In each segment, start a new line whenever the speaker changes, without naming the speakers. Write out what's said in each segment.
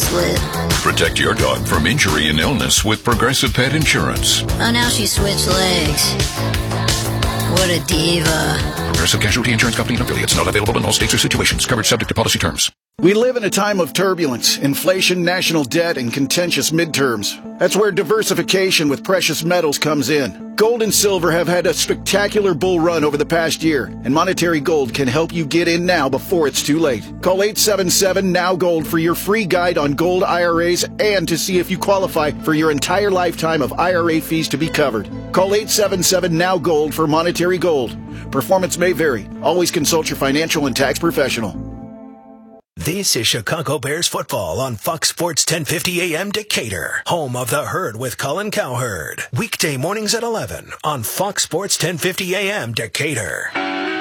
split.
Protect your dog from injury and illness with Progressive Pet Insurance.
Oh, now she switched legs. What a diva.
Progressive Casualty Insurance Company and affiliates. Not available in all states or situations. Coverage subject to policy terms.
We live in a time of turbulence, inflation, national debt, and contentious midterms. That's where diversification with precious metals comes in. Gold and silver have had a spectacular bull run over the past year, and Monetary Gold can help you get in now before it's too late. Call 877-NOW-GOLD for your free guide on gold IRAs and to see if you qualify for your entire lifetime of IRA fees to be covered. Call 877-NOW-GOLD for Monetary Gold. Performance may vary. Always consult your financial and tax professional.
This is Chicago Bears football on Fox Sports 1050 AM Decatur, home of the Herd with Colin Cowherd. Weekday mornings at 11 on Fox Sports 1050 AM Decatur.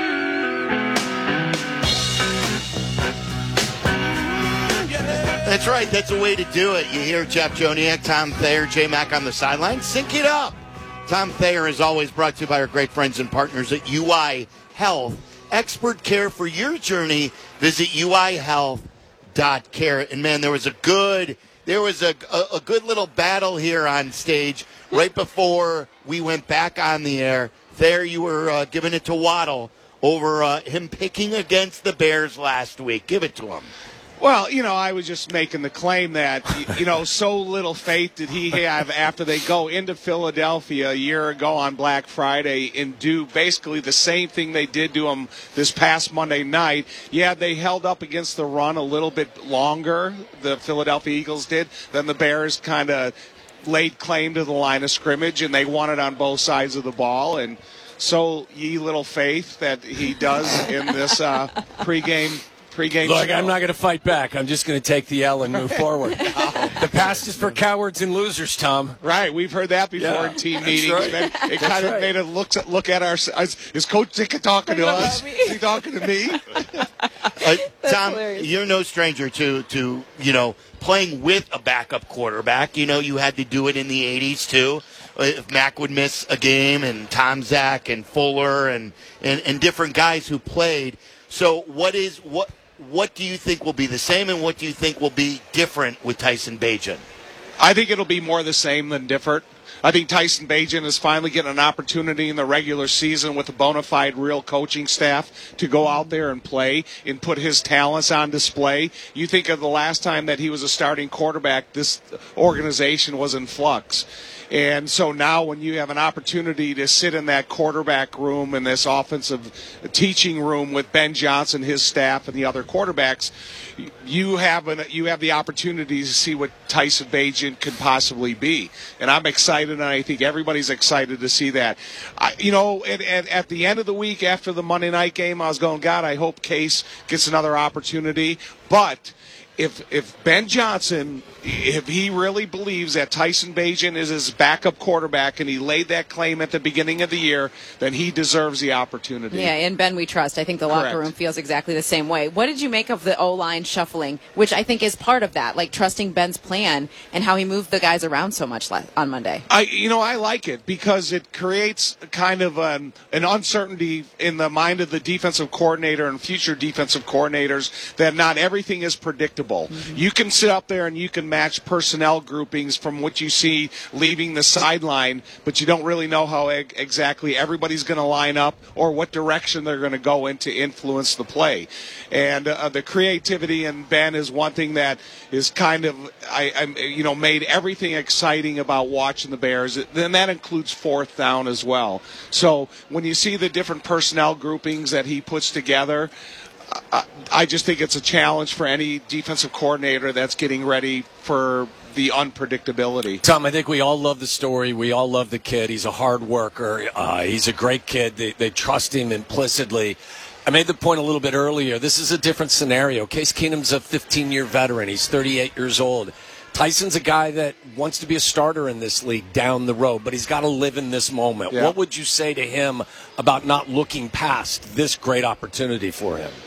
That's right. That's a way to do it. You hear Jeff Joniak, Tom Thayer, J-Mac on the sideline. Sync it up. Tom Thayer is always brought to you by our great friends and partners at UI Health. Expert care for your journey. Visit uihealth.care. And man, there was a good little battle here on stage right before we went back on the air. There you were giving it to Waddle over him picking against the Bears last week. Give it to him.
Well, I was just making the claim that, so little faith did he have after they go into Philadelphia a year ago on Black Friday and do basically the same thing they did to him this past Monday night. Yeah, they held up against the run a little bit longer, the Philadelphia Eagles did, than the Bears kind of laid claim to the line of scrimmage, and they won it on both sides of the ball. And so ye little faith that he does in this pregame
Look,
show.
I'm not going to fight back. I'm just going to take the L and move forward. The past is for cowards and losers, Tom.
Right, we've heard that before in team meetings.
Right.
It kind of made us look at our. Is Coach Ditka talking to us? Is he talking to me?
Tom,
hilarious.
you're no stranger to playing with a backup quarterback. You had to do it in the 80s too. If Mac would miss a game, and Tom Zach and Fuller and different guys who played. So what do you think will be the same, and what do you think will be different with Tyson Bagent?
I think it'll be more the same than different. I think Tyson Bagent is finally getting an opportunity in the regular season with a bona fide real coaching staff to go out there and play and put his talents on display. You think of the last time that he was a starting quarterback, this organization was in flux. And so now when you have an opportunity to sit in that quarterback room and this offensive teaching room with Ben Johnson, his staff, and the other quarterbacks, you have the opportunity to see what Tyson Bagent could possibly be. And I'm excited, and I think everybody's excited to see that. At the end of the week after the Monday night game, I was going, God, I hope Case gets another opportunity. But if Ben Johnson, if he really believes that Tyson Bagent is his backup quarterback and he laid that claim at the beginning of the year, then he deserves the opportunity.
Yeah, and Ben we trust. I think the locker room feels exactly the same way. What did you make of the O-line shuffling, which I think is part of that, like trusting Ben's plan and how he moved the guys around so much on Monday?
I like it because it creates kind of an uncertainty in the mind of the defensive coordinator and future defensive coordinators that not everything is predictable. Mm-hmm. You can sit up there and you can match personnel groupings from what you see leaving the sideline, but you don't really know how exactly everybody's going to line up or what direction they're going to go in to influence the play. And the creativity in Ben is one thing that is kind of made everything exciting about watching the Bears. Then that includes fourth down as well. So when you see the different personnel groupings that he puts together, I just think it's a challenge for any defensive coordinator that's getting ready for the unpredictability.
Tom, I think we all love the story. We all love the kid. He's a hard worker. He's a great kid. They trust him implicitly. I made the point a little bit earlier. This is a different scenario. Case Keenum's a 15-year veteran. He's 38 years old. Tyson's a guy that wants to be a starter in this league down the road, but he's got to live in this moment. Yeah. What would you say to him about not looking past this great opportunity for him?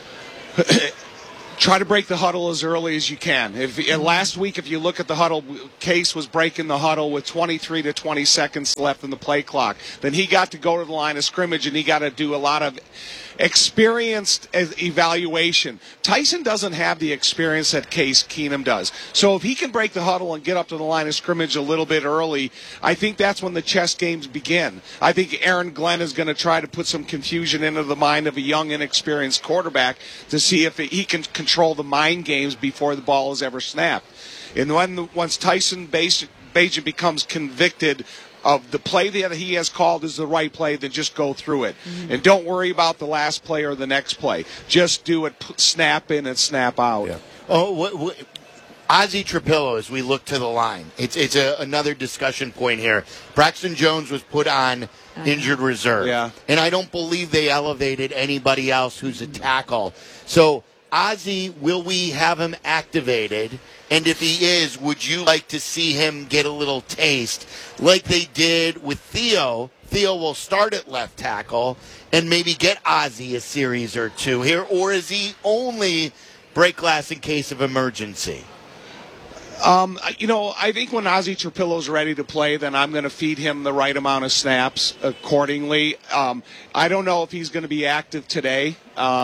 Try to break the huddle as early as you can. Last week, if you look at the huddle, Case was breaking the huddle with 23 to 20 seconds left in the play clock. Then he got to go to the line of scrimmage, and he got to do a lot of experienced evaluation. Tyson doesn't have the experience that Case Keenum does. So if he can break the huddle and get up to the line of scrimmage a little bit early, I think that's when the chess games begin. I think Aaron Glenn is going to try to put some confusion into the mind of a young, inexperienced quarterback to see if he can control the mind games before the ball is ever snapped. And once Tyson Bagent becomes convicted of the play that he has called is the right play, then just go through it. Mm-hmm. And don't worry about the last play or the next play. Just do it, snap in and snap out.
Yeah. Ozzie Trapillo, as we look to the line, it's another discussion point here. Braxton Jones was put on injured reserve.
Yeah.
And I don't believe they elevated anybody else who's a tackle. So, Ozzie, will we have him activated? And if he is, would you like to see him get a little taste like they did with Theo? Theo will start at left tackle and maybe get Ozzie a series or two here, or is he only break glass in case of emergency?
I think when Ozzie Trapillo's ready to play, then I'm going to feed him the right amount of snaps accordingly. I don't know if he's going to be active today.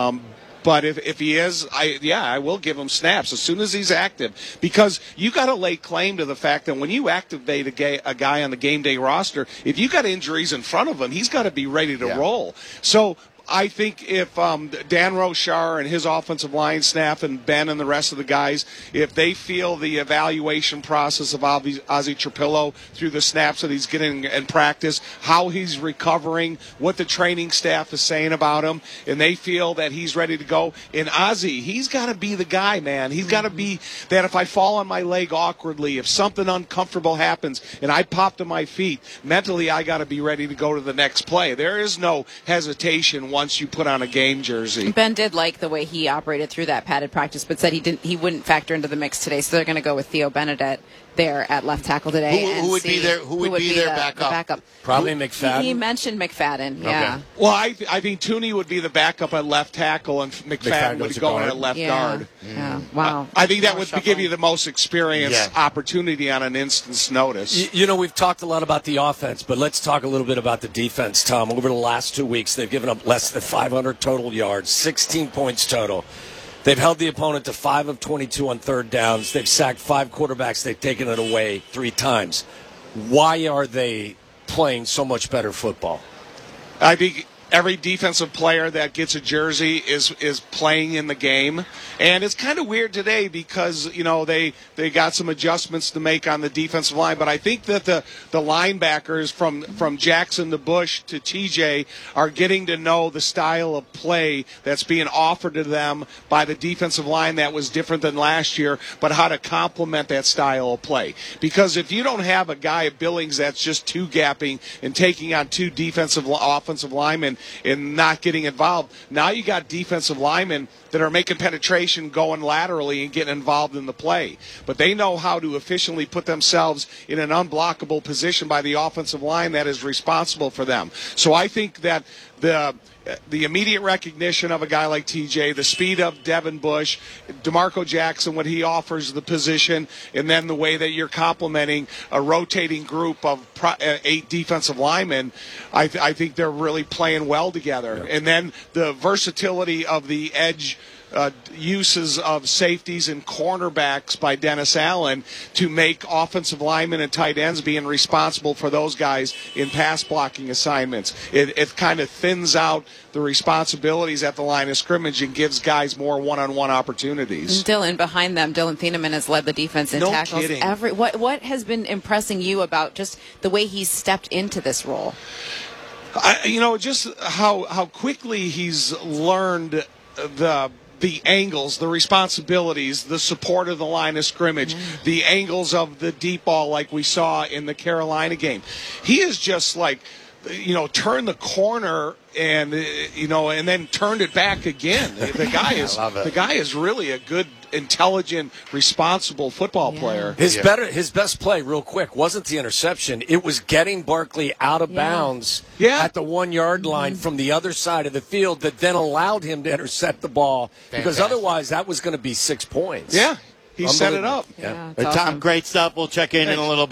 But if he is, I will give him snaps as soon as he's active, because you got to lay claim to the fact that when you activate a guy on the game day roster, if you got injuries in front of him, he's got to be ready to roll. So I think if Dan Rochar and his offensive line staff and Ben and the rest of the guys, if they feel the evaluation process of Ozzie Trapillo through the snaps that he's getting in practice, how he's recovering, what the training staff is saying about him, and they feel that he's ready to go. And Ozzie, he's got to be the guy, man. He's got to be that if I fall on my leg awkwardly, if something uncomfortable happens and I pop to my feet, mentally I got to be ready to go to the next play. There is no hesitation once you put on a game jersey.
Ben did like the way he operated through that padded practice, but said he wouldn't factor into the mix today. So they're going to go with Theo Benedette there at left tackle today.
Who would be their backup?
Probably McFadden.
He mentioned McFadden. Yeah.
Okay.
Well, I think Tooney would be the backup at left tackle, and McFadden would go in at left guard.
Yeah. Wow.
I think that would give you the most experience opportunity on an instant's notice.
We've talked a lot about the offense, but let's talk a little bit about the defense, Tom. Over the last 2 weeks, they've given up less than 500 total yards, 16 points total. They've held the opponent to 5 of 22 on third downs. They've sacked 5 quarterbacks. They've taken it away 3 times. Why are they playing so much better football?
I think every defensive player that gets a jersey is playing in the game. And it's kind of weird today because, they got some adjustments to make on the defensive line. But I think that the linebackers from Jackson to Bush to TJ are getting to know the style of play that's being offered to them by the defensive line that was different than last year, but how to complement that style of play. Because if you don't have a guy at Billings that's just two-gapping and taking on 2 offensive linemen and not getting involved, now you got defensive linemen that are making penetration, going laterally, and getting involved in the play. But they know how to efficiently put themselves in an unblockable position by the offensive line that is responsible for them. So I think that the immediate recognition of a guy like TJ, the speed of Devin Bush, DeMarco Jackson, what he offers the position, and then the way that you're complementing a rotating group of 8 defensive linemen, I think they're really playing well together. Yeah. And then the versatility of the edge uses of safeties and cornerbacks by Dennis Allen to make offensive linemen and tight ends being responsible for those guys in pass blocking assignments. It kind of thins out the responsibilities at the line of scrimmage and gives guys more one-on-one opportunities.
Dylan, behind them, Dylan Thieneman has led the defense in tackles.
Kidding.
What has been impressing you about just the way he's stepped into this role?
Just how quickly he's learned the angles, the responsibilities, the support of the line of scrimmage, the angles of the deep ball like we saw in the Carolina game. He is just turned the corner and then turned it back again. The guy is really a good, intelligent, responsible football player.
His best play, real quick, wasn't the interception. It was getting Barkley out of bounds at the 1 yard line from the other side of the field that then allowed him to intercept the ball. Because otherwise that was going to be 6 points.
Yeah, he set it up.
Yeah,
Tom,
awesome.
great stuff. We'll check in a little bit.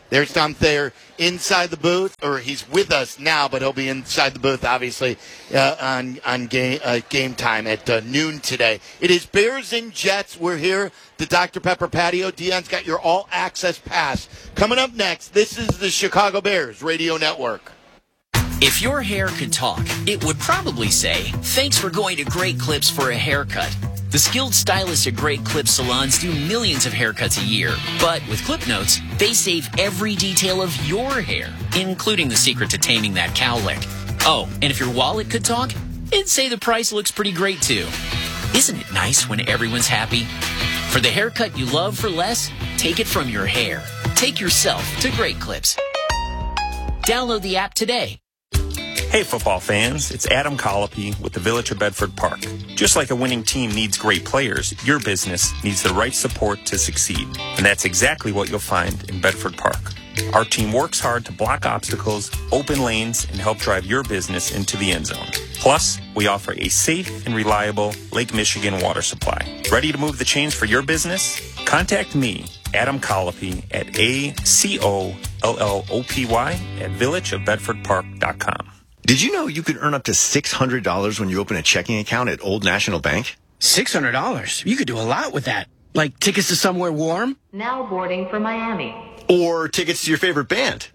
There's Tom Thayer inside the booth, or he's with us now, but he'll be inside the booth, obviously, on game time at noon today. It is Bears and Jets. We're here, the Dr. Pepper patio. Dion's got your all-access pass. Coming up next, this is the Chicago Bears Radio Network.
If your hair could talk, it would probably say, "Thanks for going to Great Clips for a haircut." The skilled stylists at Great Clips salons do millions of haircuts a year. But with Clip Notes, they save every detail of your hair, including the secret to taming that cowlick. Oh, and if your wallet could talk, it'd say the price looks pretty great too. Isn't it nice when everyone's happy? For the haircut you love for less, take it from your hair. Take yourself to Great Clips. Download the app today.
Hey football fans, it's Adam Colopy with the Village of Bedford Park. Just like a winning team needs great players, your business needs the right support to succeed. And that's exactly what you'll find in Bedford Park. Our team works hard to block obstacles, open lanes, and help drive your business into the end zone. Plus, we offer a safe and reliable Lake Michigan water supply. Ready to move the chains for your business? Contact me, Adam Colopy, at ACOLLOPY at villageofbedfordpark.com.
Did you know you could earn up to $600 when you open a checking account at Old National Bank?
$600? You could do a lot with that. Like tickets to somewhere warm?
Now boarding for Miami.
Or tickets to your favorite band.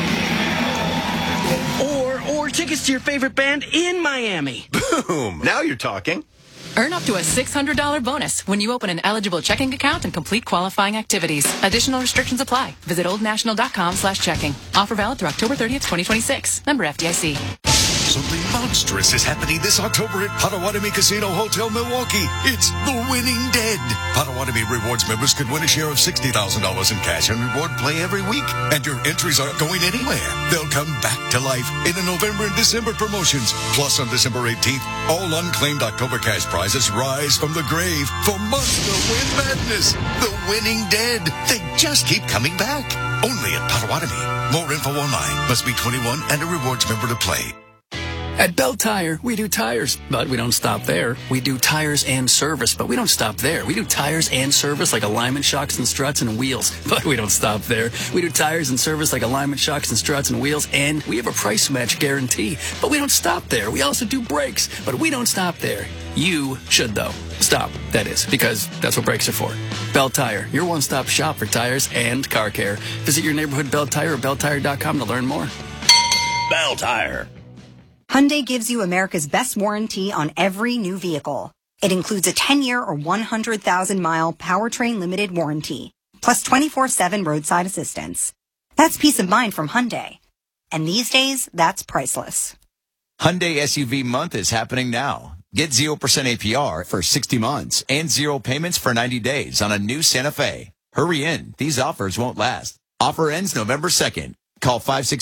Or tickets to your favorite band in Miami.
Boom! Now you're talking.
Earn up to a $600 bonus when you open an eligible checking account and complete qualifying activities. Additional restrictions apply. Visit oldnational.com/checking. Offer valid through October 30th, 2026. Member FDIC.
Something monstrous is happening this October at Potawatomi Casino Hotel Milwaukee. It's The Winning Dead. Potawatomi Rewards members could win a share of $60,000 in cash and reward play every week. And your entries aren't going anywhere. They'll come back to life in the November and December promotions. Plus, on December 18th, all unclaimed October cash prizes rise from the grave for months to win madness. The Winning Dead. They just keep coming back. Only at Potawatomi. More info online. Must be 21 and a rewards member to play.
At Bell Tire, we do tires, but we don't stop there. We do tires and service, but we don't stop there. We do tires and service like alignment shocks and struts and wheels, but we don't stop there. We do tires and service like alignment shocks and struts and wheels, and we have a price match guarantee, but we don't stop there. We also do brakes, but we don't stop there. You should, though. Stop, that is, because that's what brakes are for. Bell Tire, your one-stop shop for tires and car care. Visit your neighborhood Bell Tire or belltire.com to learn more.
Bell Tire.
Hyundai gives you America's best warranty on every new vehicle. It includes a 10-year or 100,000-mile powertrain limited warranty, plus 24/7 roadside assistance. That's peace of mind from Hyundai. And these days, that's priceless.
Hyundai SUV month is happening now. Get 0% APR for 60 months and 0 payments for 90 days on a new Santa Fe. Hurry in. These offers won't last. Offer ends November 2nd. Call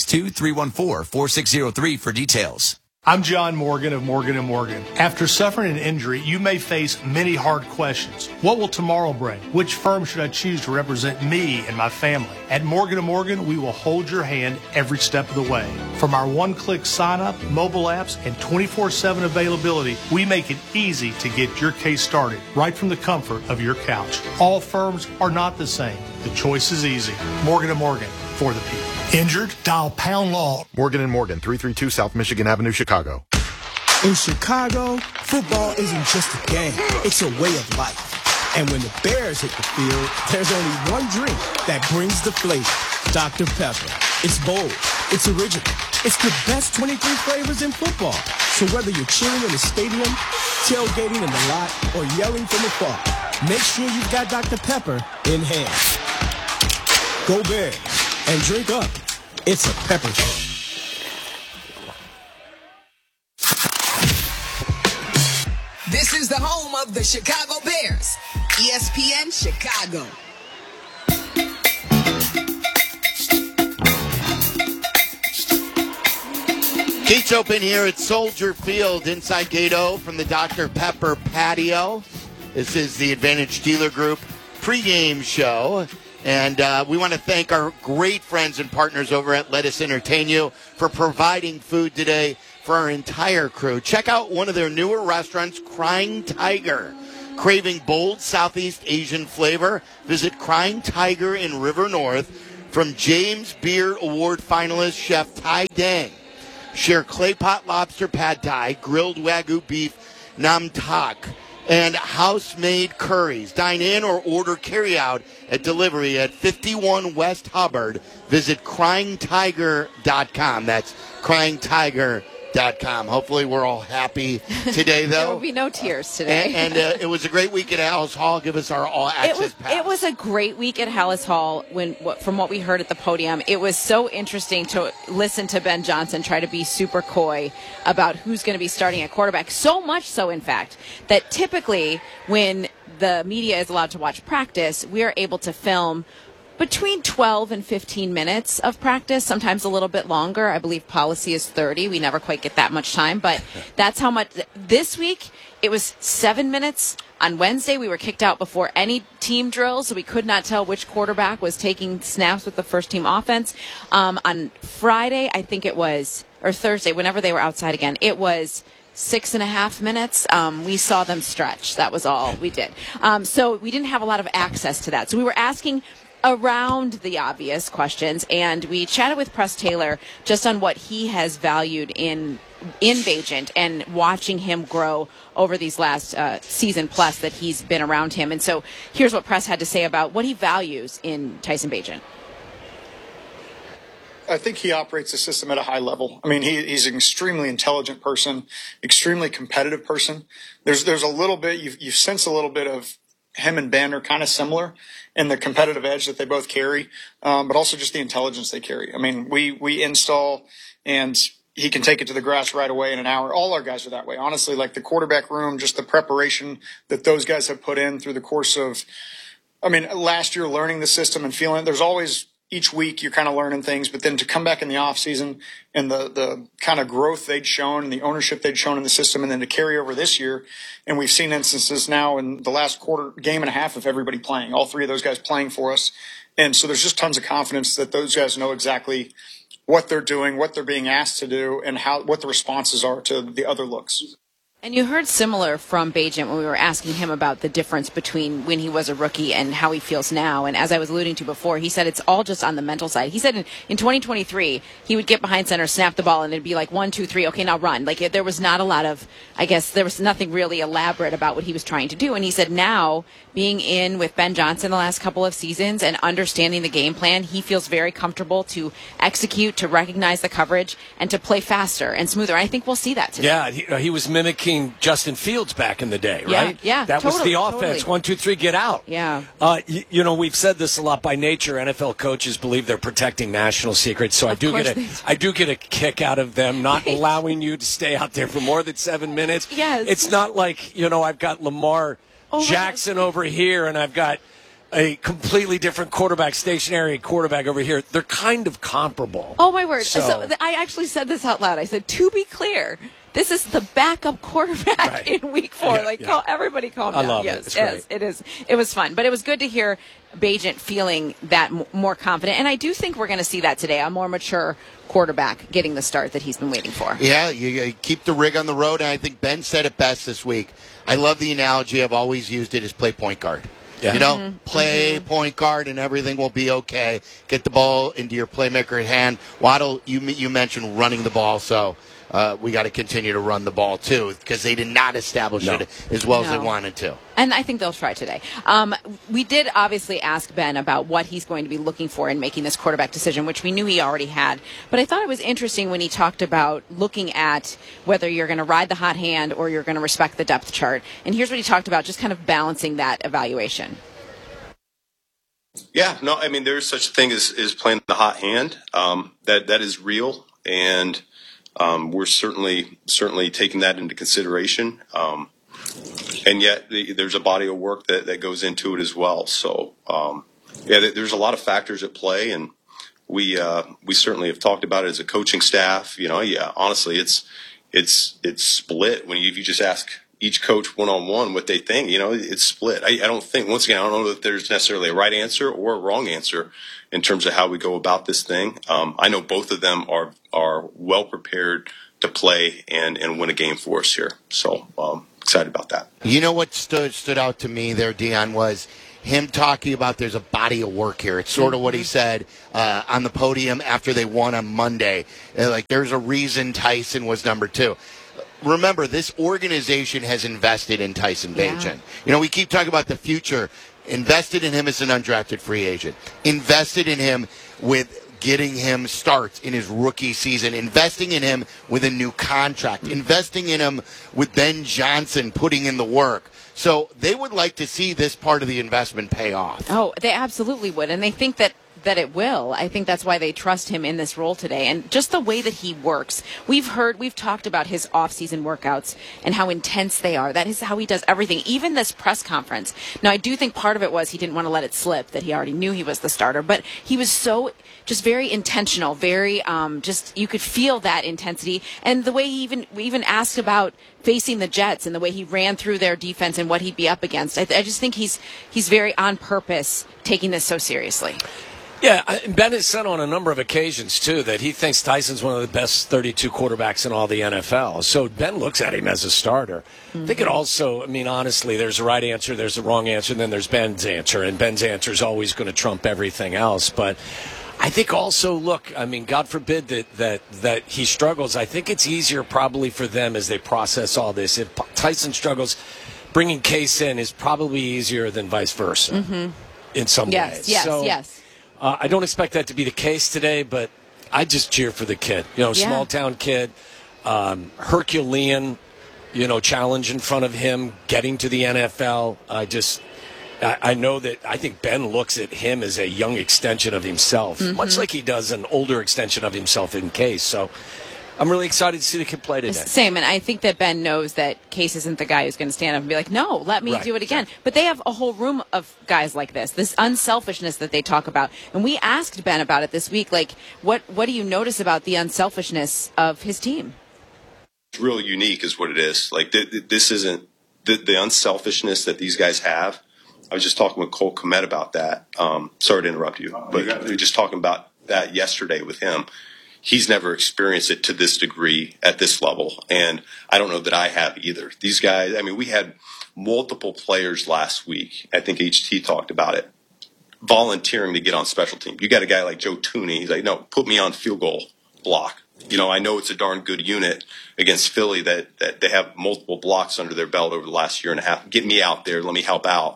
562-314-4603 for details.
I'm John Morgan of Morgan & Morgan. After suffering an injury, you may face many hard questions. What will tomorrow bring? Which firm should I choose to represent me and my family? At Morgan & Morgan, we will hold your hand every step of the way. From our one-click sign-up, mobile apps, and 24/7 availability, we make it easy to get your case started right from the comfort of your couch. All firms are not the same. The choice is easy. Morgan & Morgan, for the people. Injured? Dial pound law.
Morgan & Morgan, 332 South Michigan Avenue, Chicago.
In Chicago, football isn't just a game. It's a way of life. And when the Bears hit the field, there's only one drink that brings the flavor. Dr. Pepper. It's bold. It's original. It's the best 23 flavors in football. So whether you're cheering in the stadium, tailgating in the lot, or yelling from afar, make sure you've got Dr. Pepper in hand. Go Bears. And drink up. It's a pepper shake.
This is the home of the Chicago Bears. ESPN Chicago.
Gates open here at Soldier Field inside Gate O from the Dr. Pepper patio. This is the Advantage Dealer Group pregame show. And we want to thank our great friends and partners over at Let Us Entertain You for providing food today for our entire crew. Check out one of their newer restaurants, Crying Tiger. Craving bold Southeast Asian flavor? Visit Crying Tiger in River North from James Beard Award finalist Chef Tai Dang. Share clay pot lobster pad thai, grilled Wagyu beef nam tak, and house-made curries. Dine in or order carry-out at delivery at 51 West Hubbard. Visit cryingtiger.com. That's cryingtiger.com. Hopefully we're all happy today, though.
There will be no tears today.
And it was a great week at Hallis Hall. Give us our all-access pass.
It was a great week at Hallis Hall. From what we heard at the podium, it was so interesting to listen to Ben Johnson try to be super coy about who's going to be starting at quarterback. So much so, in fact, that typically when the media is allowed to watch practice, we are able to film between 12 and 15 minutes of practice, sometimes a little bit longer. I believe policy is 30. We never quite get that much time, but that's how much. This week, it was 7 minutes. On Wednesday, we were kicked out before any team drills, so we could not tell which quarterback was taking snaps with the first-team offense. On Friday, I think it was, or Thursday, whenever they were outside again, it was 6.5 minutes. We saw them stretch. That was all we did. So we didn't have a lot of access to that. So we were asking around the obvious questions, and we chatted with Press Taylor just on what he has valued in Bagent and watching him grow over these last season plus that he's been around him. And so here's what Press had to say about what he values in Tyson Bagent.
I think he operates the system at a high level. I mean, he's an extremely intelligent person, extremely competitive person. There's a little bit, you sense a little bit of him and Ben are kind of similar in the competitive edge that they both carry, but also just the intelligence they carry. I mean, we install and he can take it to the grass right away in an hour. All our guys are that way. Honestly, like the quarterback room, just the preparation that those guys have put in through the course of, last year learning the system and feeling it. There's always, each week you're kind of learning things, but then to come back in the off season and the kind of growth they'd shown and the ownership they'd shown in the system, and then to carry over this year. And we've seen instances now in the last game and a half of everybody playing, all three of those guys playing for us. And so there's just tons of confidence that those guys know exactly what they're doing, what they're being asked to do, and what the responses are to the other looks.
And you heard similar from Bagent when we were asking him about the difference between when he was a rookie and how he feels now. And as I was alluding to before, he said it's all just on the mental side. He said in 2023, he would get behind center, snap the ball, and it'd be like 1, 2, 3, okay, now run. Like there was not a lot of, there was nothing really elaborate about what he was trying to do. And he said now, being in with Ben Johnson the last couple of seasons and understanding the game plan, he feels very comfortable to execute, to recognize the coverage, and to play faster and smoother. I think we'll see that today.
Yeah, he was mimicking Justin Fields back in the day, right?
Yeah,
that was the offense.
Totally.
1, 2, 3, get out.
Yeah.
We've said this a lot. By nature, NFL coaches believe they're protecting national secrets. So I do get a kick out of them not allowing you to stay out there for more than 7 minutes.
Yes.
It's not like I've got Lamar Jackson over here and I've got a completely different quarterback, stationary quarterback over here. They're kind of comparable.
Oh, my word. So I actually said this out loud. I said, to be clear, this is the backup quarterback in week 4. Everybody calm down.
I love it.
Yes, it is. It was fun. But it was good to hear Bagent feeling that more confident. And I do think we're going to see that today, a more mature quarterback getting the start that he's been waiting for.
Yeah, you keep the rig on the road, and I think Ben said it best this week. I love the analogy. I've always used it as play point guard. Yeah. Play point guard and everything will be okay. Get the ball into your playmaker at hand. Waddle, you mentioned running the ball, so we got to continue to run the ball too, because they did not establish it as well as they wanted to.
And I think they'll try today. We did obviously ask Ben about what he's going to be looking for in making this quarterback decision, which we knew he already had. But I thought it was interesting when he talked about looking at whether you're going to ride the hot hand or you're going to respect the depth chart. And here's what he talked about, just kind of balancing that evaluation.
Yeah, no, there's such a thing as playing the hot hand. That is real, and we're certainly taking that into consideration. And yet there's a body of work that goes into it as well. So, there's a lot of factors at play, and we certainly have talked about it as a coaching staff. Honestly, it's split when if you just ask each coach one-on-one what they think, it's split. I don't know that there's necessarily a right answer or a wrong answer in terms of how we go about this thing. I know both of them are well prepared to play and win a game for us here. So, excited about that.
You know what stood out to me there, Dion, was him talking about there's a body of work here. It's sort of what he said on the podium after they won on Monday. Like, there's a reason Tyson was number 2. Remember, this organization has invested in Tyson Bagent. We keep talking about the future. Invested in him as an undrafted free agent. Invested in him with getting him starts in his rookie season, investing in him with a new contract, investing in him with Ben Johnson putting in the work. So they would like to see this part of the investment pay off.
Oh, they absolutely would. And they think that it will. I think that's why they trust him in this role today. And just the way that he works. We've talked about his off-season workouts and how intense they are. That is how he does everything, even this press conference. Now, I do think part of it was he didn't want to let it slip, that he already knew he was the starter. But he was so just very intentional, very just you could feel that intensity. And the way we even asked about facing the Jets and the way he ran through their defense and what he'd be up against. I just think he's very on purpose taking this so seriously.
Yeah, Ben has said on a number of occasions, too, that he thinks Tyson's one of the best 32 quarterbacks in all the NFL. So Ben looks at him as a starter. I think it also, honestly, there's a right answer, there's a wrong answer, and then there's Ben's answer. And Ben's answer is always going to trump everything else. But I think also, look, God forbid that he struggles. I think it's easier probably for them as they process all this. If Tyson struggles, bringing Case in is probably easier than vice versa in some ways.
Yes.
I don't expect that to be the case today, but I just cheer for the kid. Small town kid, Herculean, challenge in front of him, getting to the NFL. I know that I think Ben looks at him as a young extension of himself, much like he does an older extension of himself in Case. So I'm really excited to see the kid play today.
Same, and I think that Ben knows that Case isn't the guy who's going to stand up and be like, no, let me do it again. But they have a whole room of guys like this unselfishness that they talk about. And we asked Ben about it this week, like, what do you notice about the unselfishness of his team?
It's really unique is what it is. Like, this isn't the unselfishness that these guys have. I was just talking with Cole Kmet about that. Sorry to interrupt you, but we were just talking about that yesterday with him. He's never experienced it to this degree at this level, and I don't know that I have either. These guys, we had multiple players last week, I think HT talked about it, volunteering to get on special team. You got a guy like Joe Tooney, he's like, no, put me on field goal block. I know it's a darn good unit against Philly that they have multiple blocks under their belt over the last year and a half. Get me out there, let me help out.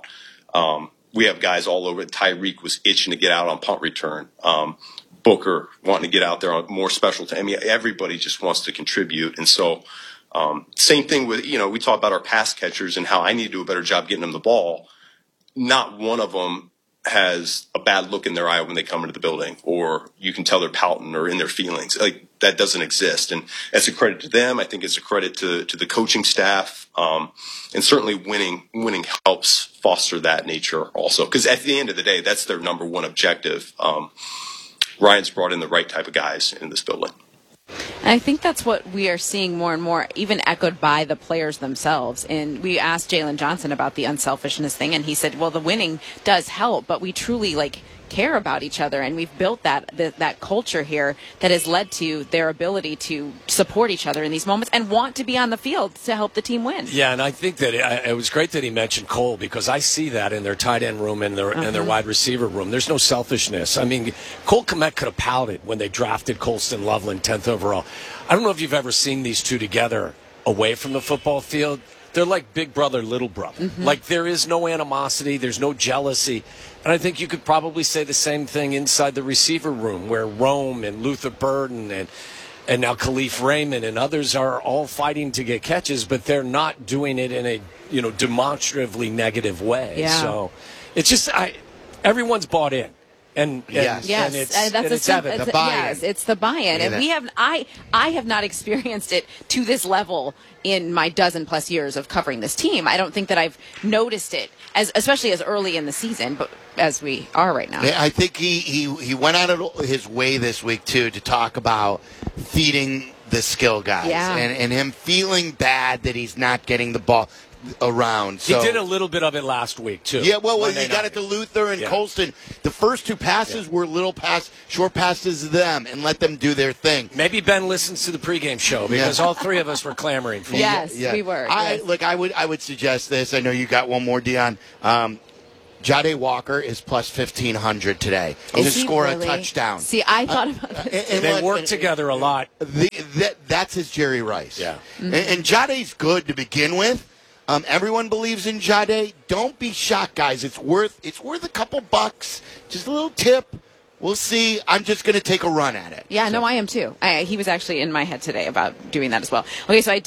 We have guys all over it. Tyreek was itching to get out on punt return. Booker wanting to get out there on more special time. Everybody just wants to contribute. And so, same thing with, we talk about our pass catchers and how I need to do a better job getting them the ball. Not one of them has a bad look in their eye when they come into the building, or you can tell they're pouting or in their feelings. Like, that doesn't exist. And that's a credit to them. I think it's a credit to the coaching staff. And certainly winning helps foster that nature also. Because at the end of the day, that's their number one objective. Ryan's brought in the right type of guys in this building.
And I think that's what we are seeing more and more, even echoed by the players themselves. And we asked Jalen Johnson about the unselfishness thing, and he said, well, the winning does help, but we truly care about each other, and we've built that culture here that has led to their ability to support each other in these moments and want to be on the field to help the team win.
Yeah, and I think that it was great that he mentioned Cole, because I see that in their tight end room and their wide receiver room. There's no selfishness. Cole Kmet could have pouted when they drafted Colston Loveland 10th overall. I don't know if you've ever seen these two together away from the football field. They're like big brother, little brother. Like, there is no animosity, there's no jealousy. And I think you could probably say the same thing inside the receiver room, where Rome and Luther Burden and now Khalif Raymond and others are all fighting to get catches, but they're not doing it in a demonstratively negative way.
Yeah.
So it's just everyone's bought in. And
that's
evident.
The buy-in. Yes, it's the buy-in, and I have not experienced it to this level in my 12+ years of covering this team. I don't think that I've noticed it especially as early in the season, but as we are right now.
I think he went out of his way this week too to talk about feeding the skill guys, and him feeling bad that he's not getting the ball around. So.
He did a little bit of it last week too.
Yeah, well, he got it to Luther and Colston. The first two passes were short passes to them, and let them do their thing.
Maybe Ben listens to the pregame show, because all three of us were clamoring for
Yes, we were.
I would suggest this. I know you got one more, Dion. Jade Walker is plus 1,500 today to score a touchdown.
See, I thought about that.
They work together a lot.
That's his Jerry Rice.
Yeah.
Mm-hmm.
And Jade's good to begin with. Everyone believes in Jade. Don't be shocked, guys. It's worth a couple bucks. Just a little tip. We'll see. I'm just going to take a run at it.
Yeah, no, I am too. He was actually in my head today about doing that as well. Okay, so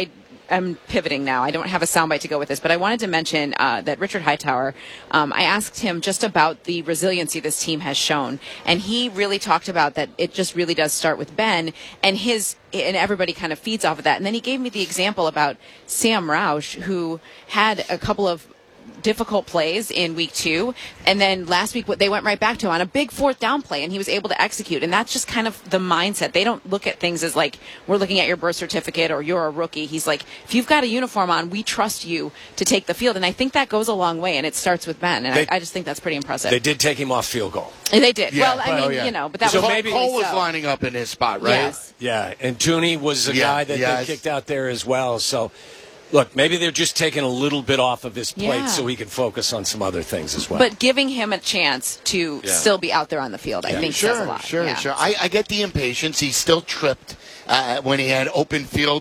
I'm pivoting now. I don't have a soundbite to go with this, but I wanted to mention that Richard Hightower, I asked him just about the resiliency this team has shown, and he really talked about that it just really does start with Ben, and everybody kind of feeds off of that. And then he gave me the example about Sam Roush, who had a couple of difficult plays in week 2, and then last week they went right back to him on a big 4th down play, and he was able to execute. And that's just kind of the mindset. They don't look at things as like, we're looking at your birth certificate or you're a rookie. He's like, if you've got a uniform on, we trust you to take the field. And I think that goes a long way, and it starts with Ben, and I just think that's pretty impressive.
They did take him off field goal.
And they did.
Yeah,
well, I mean, but that
so
was
maybe Cole was lining up in his spot, right?
Yes.
Yeah, and Tooney was a guy that they kicked out there as well. So, look, maybe they're just taking a little bit off of his plate so he can focus on some other things as well.
But giving him a chance to still be out there on the field, I think says a lot.
Sure. I get the impatience. He still tripped when he had more open field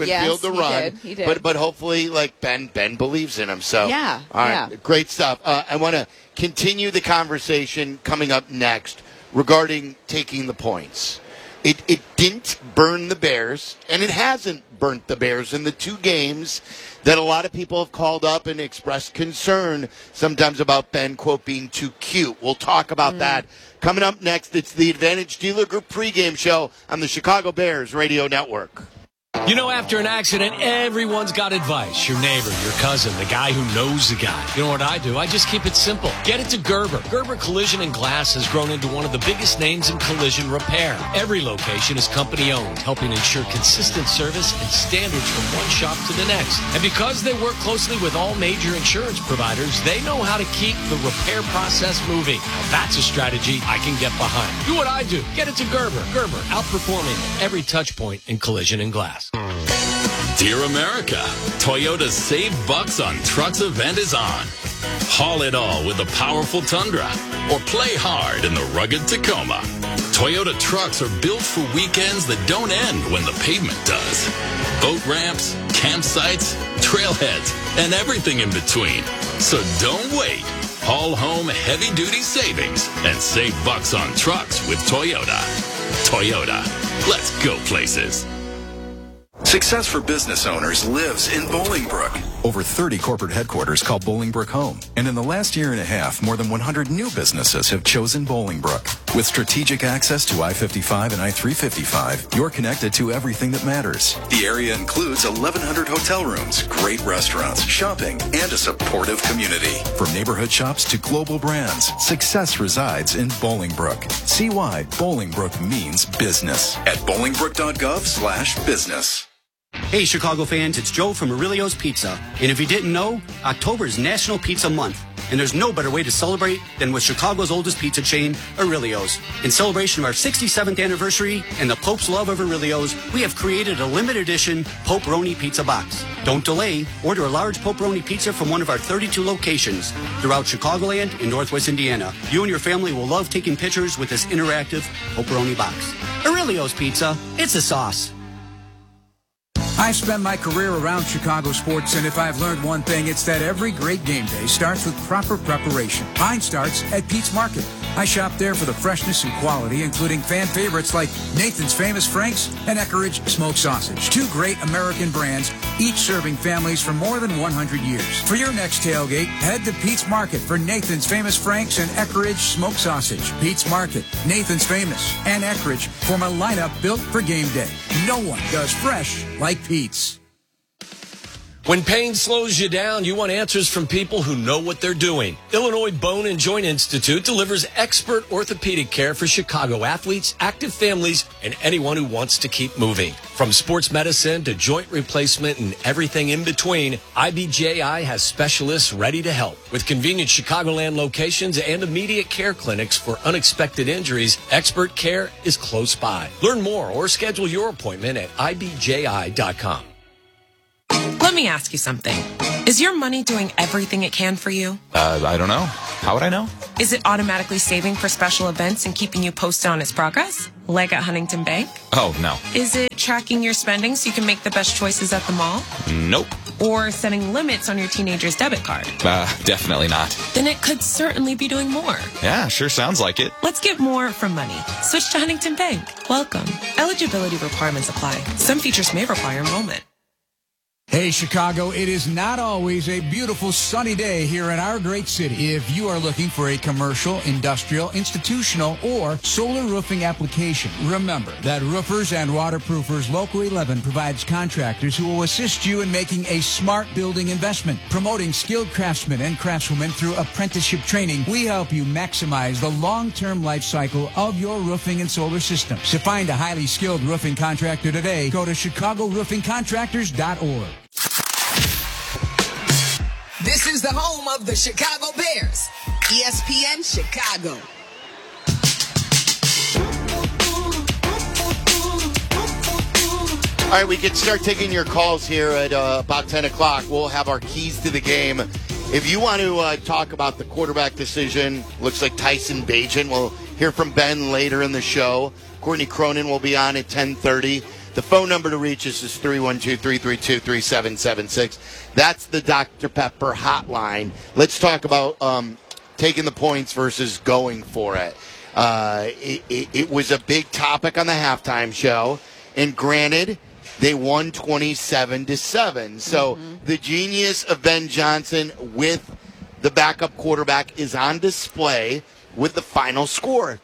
to run.
He did.
But hopefully, like Ben believes in him. So all right, great stuff. I want to continue the conversation coming up next regarding taking the points. It didn't burn the Bears, and it hasn't burnt the Bears in the 2 games that a lot of people have called up and expressed concern sometimes about Ben, quote, being too cute. We'll talk about that. Coming up next, it's the Advantage Dealer Group pregame show on the Chicago Bears Radio Network.
You know, after an accident, everyone's got advice. Your neighbor, your cousin, the guy who knows the guy. You know what I do? I just keep it simple. Get it to Gerber. Gerber Collision and Glass has grown into one of the biggest names in collision repair. Every location is company-owned, helping ensure consistent service and standards from one shop to the next. And because they work closely with all major insurance providers, they know how to keep the repair process moving. Now, that's a strategy I can get behind. Do what I do. Get it to Gerber. Gerber, outperforming every touch point in collision and glass.
Dear America, Toyota's Save Bucks on Trucks event is on. Haul it all with the powerful Tundra or play hard in the rugged Tacoma. Toyota trucks are built for weekends that don't end when the pavement does. Boat ramps, campsites, trailheads, and everything in between. So don't wait. Haul home heavy-duty savings and save bucks on trucks with Toyota. Toyota, let's go places.
Success for business owners lives in Bolingbrook. Over 30 corporate headquarters call Bolingbrook home. And in the last year and a half, more than 100 new businesses have chosen Bolingbrook. With strategic access to I-55 and I-355, you're connected to everything that matters. The area includes 1,100 hotel rooms, great restaurants, shopping, and a supportive community. From neighborhood shops to global brands, success resides in Bolingbrook. See why Bolingbrook means business at bolingbrook.gov/business.
Hey, Chicago fans, it's Joe from Aurelio's Pizza. And if you didn't know, October is National Pizza Month. And there's no better way to celebrate than with Chicago's oldest pizza chain, Aurelio's. In celebration of our 67th anniversary and the Pope's love of Aurelio's, we have created a limited edition Poperoni Pizza Box. Don't delay. Order a large Poperoni pizza from one of our 32 locations throughout Chicagoland and Northwest Indiana. You and your family will love taking pictures with this interactive Poperoni box. Aurelio's Pizza, it's a sauce.
I've spent my career around Chicago sports, and if I've learned one thing, it's that every great game day starts with proper preparation. Mine starts at Pete's Market. I shop there for the freshness and quality, including fan favorites like Nathan's Famous Franks and Eckeridge Smoked Sausage. 2 great American brands, each serving families for more than 100 years. For your next tailgate, head to Pete's Market for Nathan's Famous Franks and Eckeridge Smoked Sausage. Pete's Market, Nathan's Famous, and Eckeridge form a lineup built for game day. No one does fresh like Pete's.
When pain slows you down, you want answers from people who know what they're doing. Illinois Bone and Joint Institute delivers expert orthopedic care for Chicago athletes, active families, and anyone who wants to keep moving. From sports medicine to joint replacement and everything in between, IBJI has specialists ready to help. With convenient Chicagoland locations and immediate care clinics for unexpected injuries, expert care is close by. Learn more or schedule your appointment at IBJI.com.
Let
me ask you something. Is your money doing everything it can for you?
I don't know. How would I know?
Is it automatically saving for special events and keeping you posted on its progress? Like at Huntington Bank?
Oh, no.
Is it tracking your spending so you can make the best choices at the mall?
Nope.
Or setting limits on your teenager's debit card?
Definitely not.
Then it could certainly be doing more.
Yeah, sure sounds like it.
Let's get more from money. Switch to Huntington Bank. Welcome. Eligibility requirements apply. Some features may require enrollment.
Hey, Chicago, it is not always a beautiful sunny day here in our great city. If you are looking for a commercial, industrial, institutional, or solar roofing application, remember that Roofers and Waterproofers Local 11 provides contractors who will assist you in making a smart building investment. Promoting skilled craftsmen and craftswomen through apprenticeship training, we help you maximize the long-term life cycle of your roofing and solar systems. To find a highly skilled roofing contractor today, go to ChicagoRoofingContractors.org.
This is the home of the Chicago Bears, ESPN Chicago.
All right, we can start taking your calls here at about 10 o'clock. We'll have our keys to the game. If you want to talk about the quarterback decision, looks like Tyson Bagent. We'll hear from Ben later in the show. Courtney Cronin will be on at 10:30. The phone number to reach us is 312-332-3776. That's the Dr. Pepper hotline. Let's talk about taking the points versus going for it. It was a big topic on the halftime show. And granted, they won 27-7. So the genius of Ben Johnson with the backup quarterback is on display with the final score,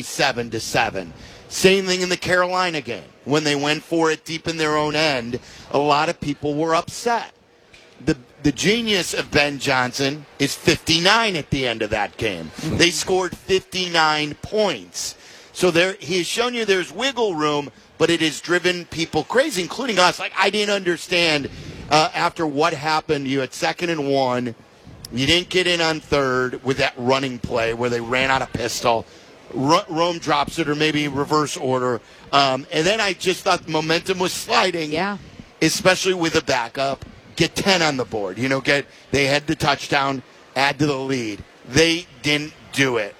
27-7. Same thing in the Carolina game. When they went for it deep in their own end, a lot of people were upset. The genius of Ben Johnson is 59 at the end of that game. They scored 59 points. So he has shown you there's wiggle room, but it has driven people crazy, including us. Like, I didn't understand after what happened. You had 2nd and 1. You didn't get in on 3rd with that running play where they ran out of pistol. Rome drops it, or maybe reverse order. And then I just thought the momentum was sliding, especially with a backup. Get 10 on the board. They had the touchdown, add to the lead. They didn't do it.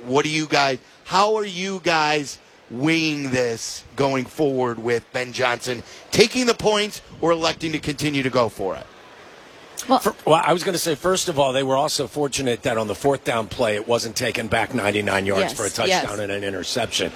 How are you guys weighing this going forward with Ben Johnson taking the points or electing to continue to go for it?
Well, I was going to say, first of all, they were also fortunate that on the 4th down play, it wasn't taken back 99 yards for a touchdown and an interception.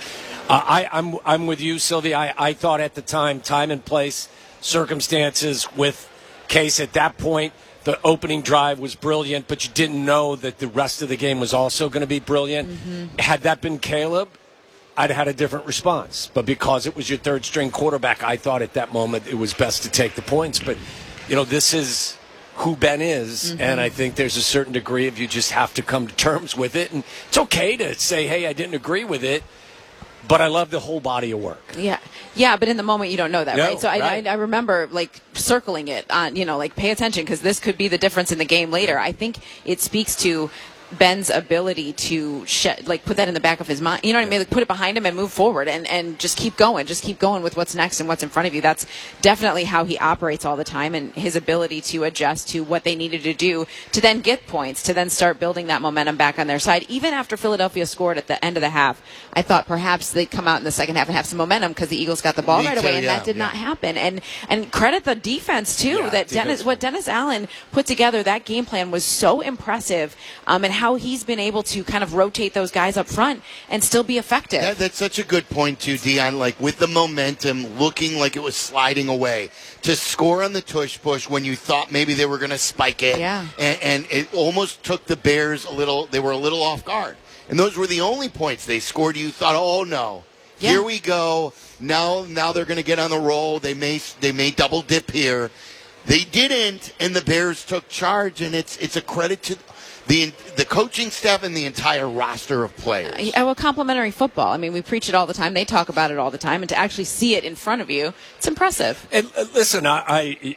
I'm with you, Sylvia. I thought at the time and place, circumstances with Case at that point, the opening drive was brilliant, but you didn't know that the rest of the game was also going to be brilliant. Had that been Caleb, I'd have had a different response. But because it was your third-string quarterback, I thought at that moment it was best to take the points. But, this is who Ben is, and I think there's a certain degree of you just have to come to terms with it. And it's okay to say, hey, I didn't agree with it, but I love the whole body of work.
Yeah, but in the moment you don't know that, right? So I remember, circling it on, pay attention because this could be the difference in the game later. I think it speaks to Ben's ability to put that in the back of his mind. You know what I mean? Put it behind him and move forward and just keep going. Just keep going with what's next and what's in front of you. That's definitely how he operates all the time, and his ability to adjust to what they needed to do to then get points, to then start building that momentum back on their side. Even after Philadelphia scored at the end of the half, I thought perhaps they'd come out in the second half and have some momentum because the Eagles got the ball right away, and that did not happen. And credit the defense too. What Dennis Allen put together, that game plan was so impressive, and how he's been able to kind of rotate those guys up front and still be effective.
That's such a good point too, Dion. With the momentum looking like it was sliding away, to score on the tush push when you thought maybe they were going to spike it, and it almost took the Bears they were a little off guard. And those were the only points they scored. You thought, oh no, here we go. Now they're going to get on the roll. They may double dip here. They didn't, and the Bears took charge. And it's a credit to the coaching staff and the entire roster of players.
Complimentary football. I mean, we preach it all the time. They talk about it all the time, and to actually see it in front of you, it's impressive.
And listen, I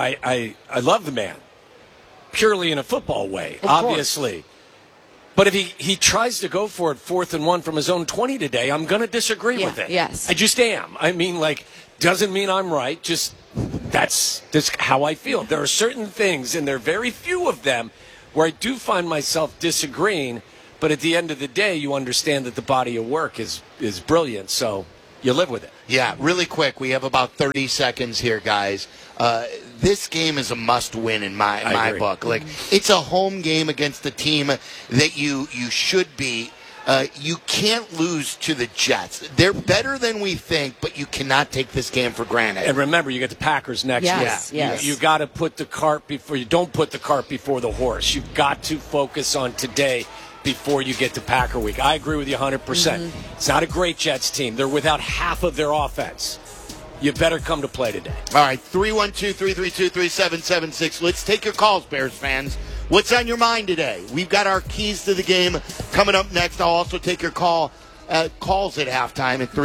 love the man, purely in a football way, obviously. But if he tries to go for it 4th and 1 from his own 20 today, I'm going to disagree with it.
Yes,
I just am. I mean, doesn't mean I'm right. Just that's just how I feel. There are certain things, and there are very few of them, where I do find myself disagreeing, but at the end of the day, you understand that the body of work is brilliant, so you live with it.
Yeah, really quick. We have about 30 seconds here, guys. This game is a must-win in my book. Like, it's a home game against the team that you should beat. You can't lose to the Jets. They're better than we think, but you cannot take this game for granted.
And remember, you get the Packers next week.
Yes.
You got to put the cart before you don't put the cart before the horse. You've got to focus on today before you get to Packer week. I agree with you 100%. It's not a great Jets team. They're without half of their offense. You better come to play today.
All right, 312-332-3776. Let's take your calls, Bears fans. What's on your mind today? We've got our keys to the game coming up next. I'll also take your calls at halftime at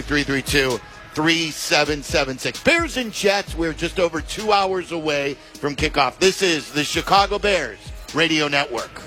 312-332-3776. Bears and Jets, we're just over 2 hours away from kickoff. This is the Chicago Bears Radio Network.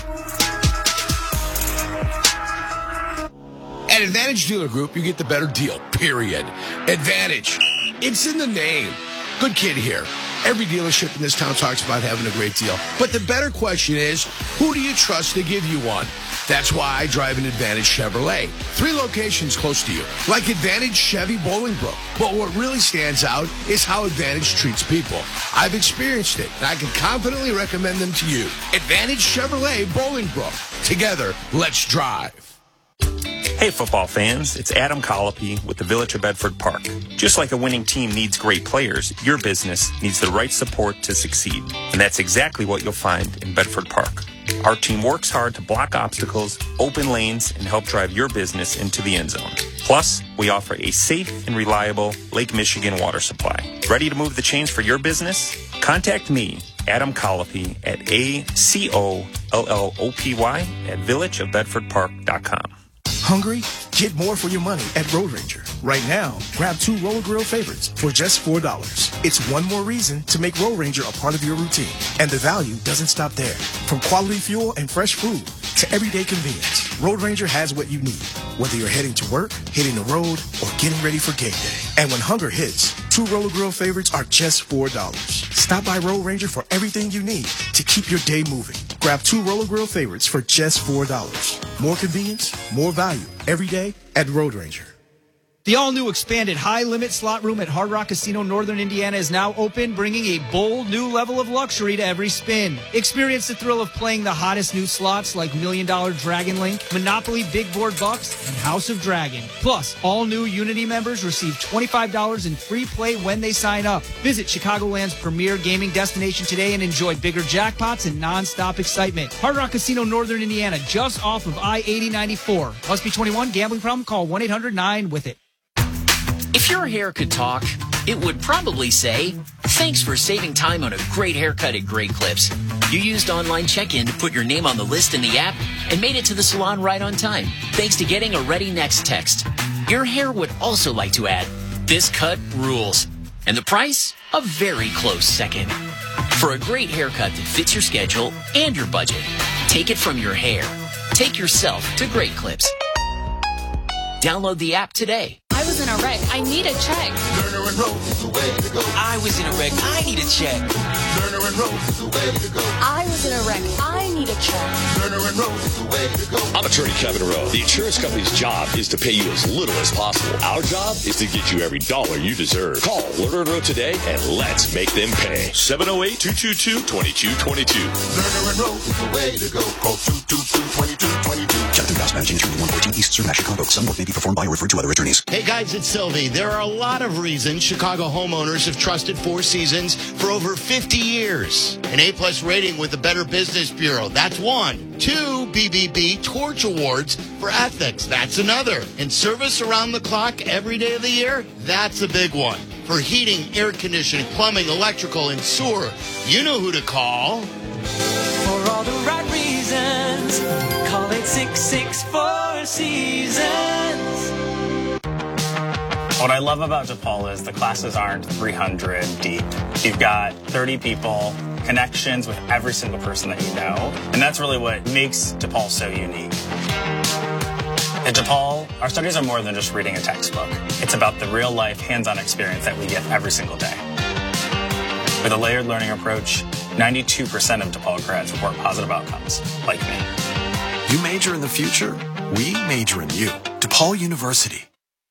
At Advantage Dealer Group, you get the better deal, period. Advantage. It's in the name. Good kid here. Every dealership in this town talks about having a great deal. But the better question is, who do you trust to give you one? That's why I drive an Advantage Chevrolet. 3 locations close to you, like Advantage Chevy Bolingbrook. But what really stands out is how Advantage treats people. I've experienced it, and I can confidently recommend them to you. Advantage Chevrolet Bolingbrook. Together, let's drive.
Hey football fans, it's Adam Colopy with the Village of Bedford Park. Just like a winning team needs great players, your business needs the right support to succeed. And that's exactly what you'll find in Bedford Park. Our team works hard to block obstacles, open lanes, and help drive your business into the end zone. Plus, we offer a safe and reliable Lake Michigan water supply. Ready to move the chains for your business? Contact me, Adam Colopy, at ACOLLOPY at villageofbedfordpark.com.
Hungry? Get more for your money at Road Ranger. Right now, grab 2 Roller Grill favorites for just $4. It's one more reason to make Road Ranger a part of your routine. And the value doesn't stop there. From quality fuel and fresh food to everyday convenience, Road Ranger has what you need. Whether you're heading to work, hitting the road, or getting ready for game day. And when hunger hits, 2 Roller Grill favorites are just $4. Stop by Road Ranger for everything you need to keep your day moving. Grab 2 Roller Grill favorites for just $4. More convenience, more value, every day at Road Ranger.
The all-new expanded high-limit slot room at Hard Rock Casino Northern Indiana is now open, bringing a bold new level of luxury to every spin. Experience the thrill of playing the hottest new slots like $1 Million Dragon Link, Monopoly Big Board Bucks, and House of Dragon. Plus, all new Unity members receive $25 in free play when they sign up. Visit Chicagoland's premier gaming destination today and enjoy bigger jackpots and non-stop excitement. Hard Rock Casino Northern Indiana, just off of I-8094. Must be 21. Gambling problem? Call 1-800-9-WITH-IT.
If your hair could talk, it would probably say, "Thanks for saving time on a great haircut at Great Clips. You used online check-in to put your name on the list in the app and made it to the salon right on time, thanks to getting a Ready Next text. Your hair would also like to add, this cut rules. And the price? A very close second. For a great haircut that fits your schedule and your budget, take it from your hair. Take yourself to Great Clips. Download the app today.
I was in a wreck. I need a check.
Lerner and Rose is the way to go.
I was in a wreck. I need a check.
Lerner and Rose is the way to go.
I was in a wreck. I need a check.
Lerner and Rose is the way to go.
I'm attorney Kevin Rowe. The insurance company's job is to pay you as little as possible. Our job is to get you every dollar you deserve. Call Lerner and Rowe today and let's make them pay. 708-222-2222.
Lerner and Rose is the way to go. Call 222-2222.
Jonathan Goss, managing attorney, 114 East Street, Chicago. Some work may be performed by or referred to other attorneys.
Hey guys, it's Sylvie. There are a lot of reasons Chicago homeowners have trusted Four Seasons for over 50 years. An A+ rating with the Better Business Bureau. That's one. 2 BBB Torch Awards for ethics. That's another. And service around the clock every day of the year. That's a big one. For heating, air conditioning, plumbing, electrical, and sewer, you know who to call.
For all the right reasons, call it 664 Seasons.
What I love about DePaul is the classes aren't 300 deep. You've got 30 people, connections with every single person that you know, and that's really what makes DePaul so unique. At DePaul, our studies are more than just reading a textbook. It's about the real-life, hands-on experience that we get every single day. With a layered learning approach, 92% of DePaul grads report positive outcomes, like me.
You major in the future, we major in you. DePaul University.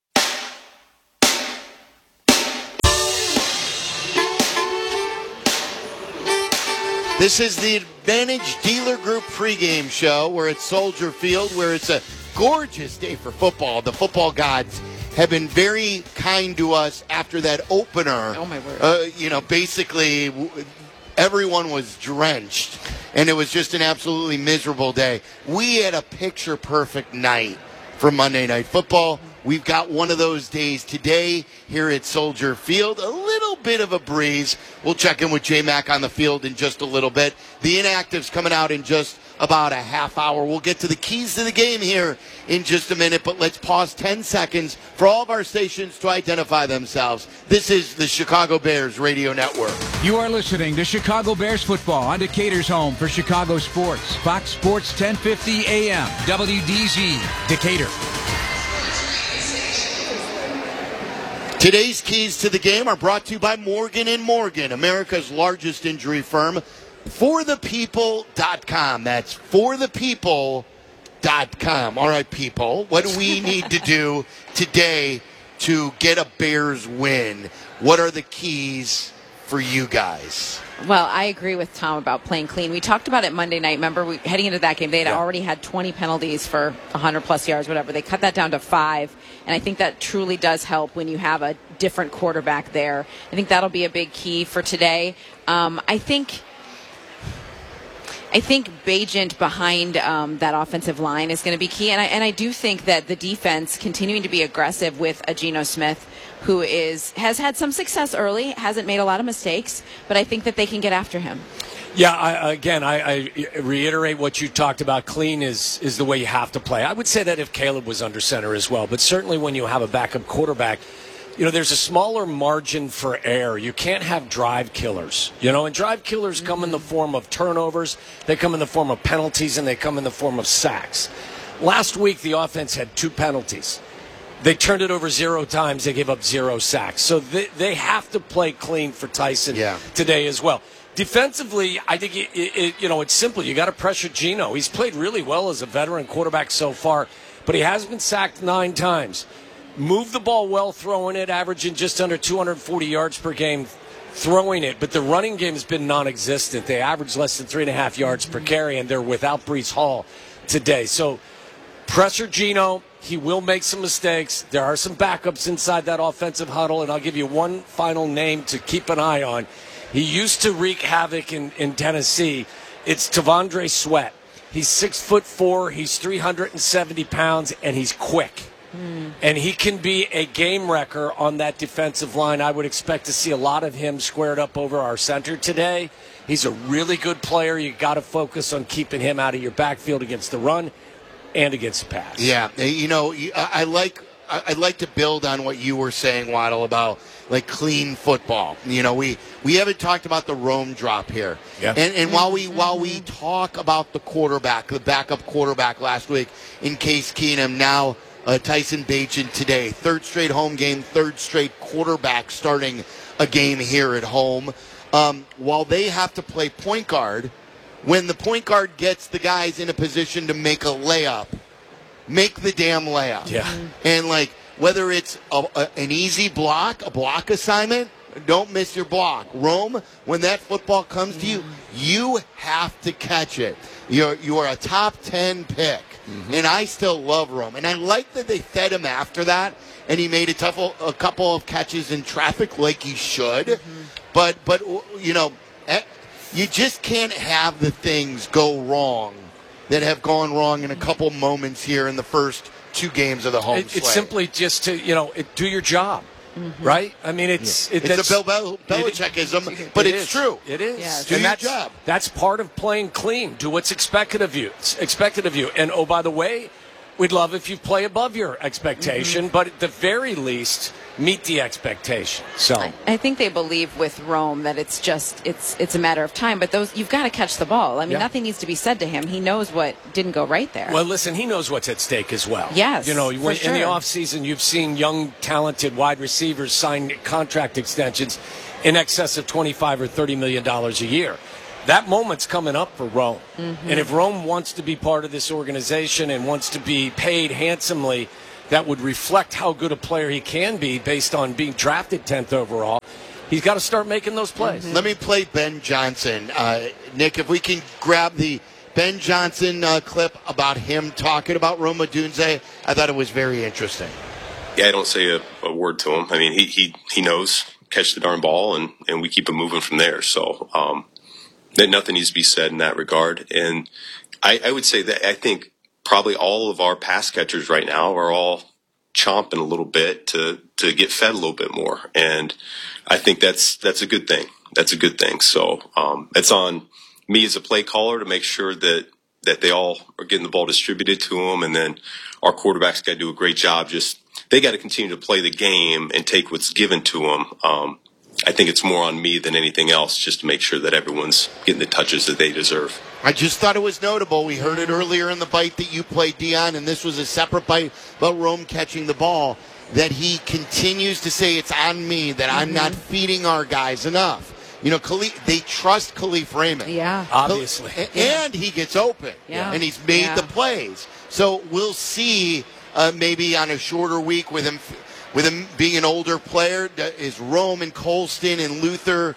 This is the Advantage Dealer Group pregame show. We're at Soldier Field, where it's a gorgeous day for football. The football gods have been very kind to us after that opener.
Oh, my word.
Basically, everyone was drenched, and it was just an absolutely miserable day. We had a picture-perfect night for Monday Night Football. We've got one of those days today here at Soldier Field. A little bit of a breeze. We'll check in with J-Mac on the field in just a little bit. The inactives coming out in just about a half hour. We'll get to the keys to the game here in just a minute, but let's pause 10 seconds for all of our stations to identify themselves. This is the Chicago Bears Radio Network.
You are listening to Chicago Bears football on Decatur's home for Chicago sports. Fox Sports 1050 AM, WDZ, Decatur.
Today's keys to the game are brought to you by Morgan & Morgan, America's largest injury firm. ForThePeople.com. That's ForThePeople.com. All right, people, what do we need to do today to get a Bears win? What are the keys for you guys?
Well, I agree with Tom about playing clean. We talked about it Monday night. Remember, heading into that game, they had already had 20 penalties for 100-plus yards, whatever. They cut that down to 5, and I think that truly does help when you have a different quarterback there. I think that'll be a big key for today. I think Bagent behind that offensive line is going to be key, and I do think that the defense continuing to be aggressive with a Geno Smith, who has had some success early, hasn't made a lot of mistakes, but I think that they can get after him.
Yeah, I reiterate what you talked about. Clean is the way you have to play. I would say that if Caleb was under center as well, but certainly when you have a backup quarterback, there's a smaller margin for error. You can't have drive killers, and drive killers come in the form of turnovers, they come in the form of penalties, and they come in the form of sacks. Last week, the offense had 2 penalties. They turned it over 0 times. They gave up 0 sacks. So they have to play clean for Tyson today as well. Defensively, I think it's simple. You got to pressure Geno. He's played really well as a veteran quarterback so far, but he has been sacked 9 times. Move the ball well throwing it, averaging just under 240 yards per game throwing it, but the running game has been non-existent. They average less than 3.5 yards per carry, and they're without Breece Hall today. So pressure Geno. He will make some mistakes. There are some backups inside that offensive huddle, and I'll give you one final name to keep an eye on. He used to wreak havoc in Tennessee. It's T'Vondre Sweat. He's 6'4", he's 370 pounds, and he's quick. And he can be a game wrecker on that defensive line. I would expect to see a lot of him squared up over our center today. He's a really good player. You got to focus on keeping him out of your backfield against the run and against the pass.
Yeah, I like to build on what you were saying, Waddle, about clean football. We haven't talked about the Rome drop here.
Yeah.
And while we talk about the quarterback, the backup quarterback last week in Case Keenum, now Tyson Bagent today, 3rd straight home game, 3rd straight quarterback starting a game here at home. While they have to play point guard, when the point guard gets the guys in a position to make a layup, make the damn layup.
Yeah.
And whether it's an easy block, a block assignment, don't miss your block. Rome, when that football comes to you, you have to catch it. You are a top 10 pick. And I still love Rome. And I like that they fed him after that, and he made a couple of catches in traffic like he should. But you just can't have the things go wrong that have gone wrong in a couple moments here in the first 2 games of the home slate.
It's simply just to, do your job, right? I mean, it's
a Bill Belichickism, but it's true.
It is.
Yes.
Do your job.
That's part of playing clean. Do what's expected of you. And, oh, by the way, we'd love if you play above your expectation, but at the very least, meet the expectation. So
I think they believe with Rome that it's a matter of time, but you've got to catch the ball. I mean, nothing needs to be said to him. He knows what didn't go right there.
Well, listen, he knows what's at stake as well.
Yes,
in the offseason, you've seen young, talented wide receivers sign contract extensions, in excess of $25 or $30 million a year. That moment's coming up for Rome.
Mm-hmm.
And if Rome wants to be part of this organization and wants to be paid handsomely, that would reflect how good a player he can be based on being drafted 10th overall, he's got to start making those plays.
Let me play Ben Johnson. Nick, if we can grab the Ben Johnson clip about him talking about Rome Odunze, I thought it was very interesting.
Yeah, I don't say a word to him. I mean, he knows, catch the darn ball, and we keep him moving from there. So that nothing needs to be said in that regard. And I would say that I think probably all of our pass catchers right now are all chomping a little bit to get fed a little bit more. And I think that's a good thing. That's a good thing. So it's on me as a play caller to make sure that they all are getting the ball distributed to them. And then our quarterbacks got to do a great job. They got to continue to play the game and take what's given to them. I think it's more on me than anything else, just to make sure that everyone's getting the touches that they deserve.
I just thought it was notable. We heard it earlier in the bite that you played, Dion, and this was a separate bite about Rome catching the ball, that he continues to say it's on me, that I'm not feeding our guys enough. You know, they trust Khalif Raymond.
Yeah.
Obviously.
And he gets open.
Yeah.
And he's made the plays. So we'll see maybe on a shorter week with him being an older player, is Rome and Colston and Luther,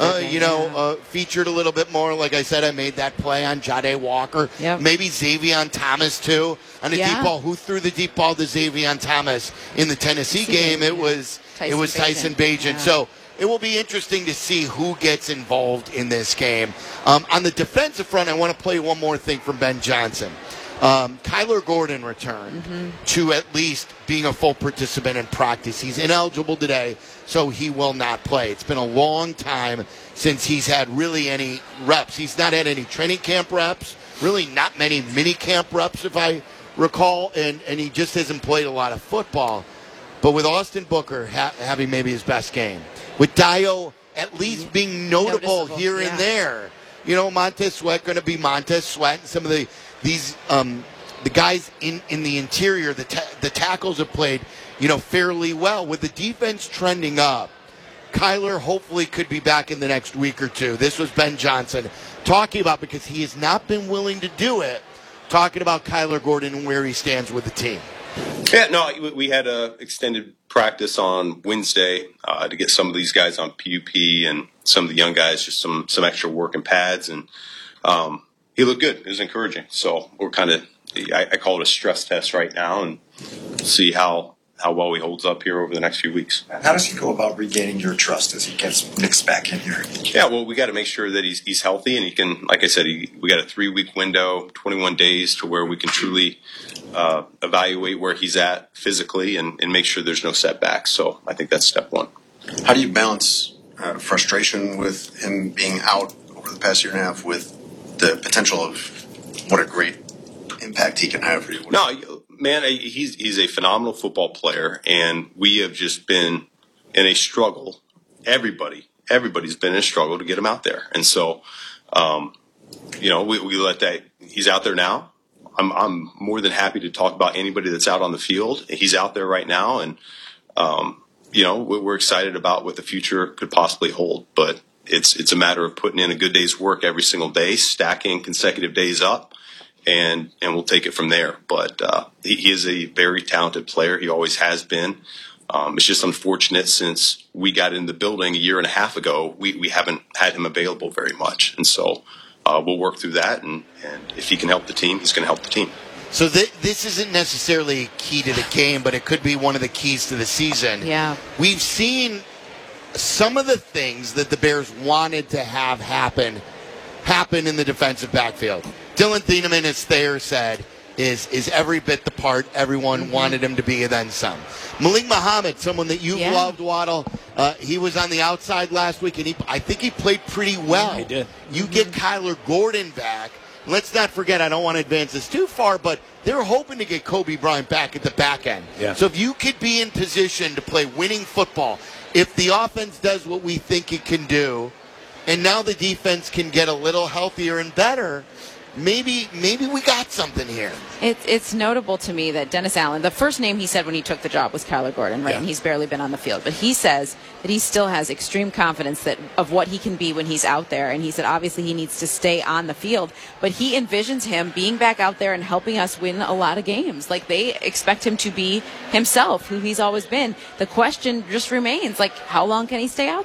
featured a little bit more. Like I said, I made that play on Jade Walker.
Yep.
Maybe Xavier Thomas, too, on a deep ball. Who threw the deep ball to Xavier Thomas in the Tennessee game? It was Tyson Bagent.
Yeah.
So it will be interesting to see who gets involved in this game. On the defensive front, I want to play one more thing from Ben Johnson. Kyler Gordon returned to at least being a full participant in practice. He's ineligible today, so he will not play. It's been a long time since he's had really any reps. He's not had any training camp reps, really not many mini camp reps, if I recall, and he just hasn't played a lot of football. But with Austin Booker having maybe his best game, with Dio at least being notable here and there, Montez Sweat going to be Montez Sweat, and some of the guys in the interior, the tackles have played, fairly well. With the defense trending up, Kyler hopefully could be back in the next week or two. This was Ben Johnson talking about, because he has not been willing to do it, talking about Kyler Gordon and where he stands with the team.
Yeah, no, we had a extended practice on Wednesday to get some of these guys on PUP and some of the young guys just some extra work and pads, and he looked good. It was encouraging. So we're kind of, I call it a stress test right now, and see how well he holds up here over the next few weeks.
How does he go about regaining your trust as he gets mixed back in here?
Yeah, well, we got to make sure that he's healthy, and he can, like I said, we got a 3-week window, 21 days to where we can truly evaluate where he's at physically and make sure there's no setbacks. So I think that's step one.
How do you balance frustration with him being out over the past year and a half with the potential of what a great impact he can have for you?
No, man, he's a phenomenal football player, and we have just been in a struggle. Everybody's been in a struggle to get him out there. And so, we let that. He's out there now. I'm more than happy to talk about anybody that's out on the field. He's out there right now, and we're excited about what the future could possibly hold. But it's a matter of putting in a good day's work every single day, stacking consecutive days up, and we'll take it from there. But he is a very talented player. He always has been. It's just unfortunate since we got in the building a year and a half ago, we haven't had him available very much. And so we'll work through that, and if he can help the team, he's going to help the team.
So this isn't necessarily key to the game, but it could be one of the keys to the season.
Yeah.
We've seen some of the things that the Bears wanted to have happen in the defensive backfield. Dylan Thieneman, as Thayer said, is every bit the part everyone wanted him to be, and then some. Malik Muhammad, someone that you've loved, Waddle, he was on the outside last week, and I think he played pretty well.
He did.
You get Kyler Gordon back. Let's not forget, I don't want to advance this too far, but they're hoping to get Kobe Bryant back at the back end.
Yeah.
So if you could be in position to play winning football, if the offense does what we think it can do, and now the defense can get a little healthier and better, maybe we got something here.
It's notable to me that Dennis Allen, the first name he said when he took the job was Kyler Gordon, right?
Yeah.
And he's barely been on the field. But he says that he still has extreme confidence of what he can be when he's out there. And he said obviously he needs to stay on the field. But he envisions him being back out there and helping us win a lot of games. Like, they expect him to be himself, who he's always been. The question just remains, like, how long can he stay out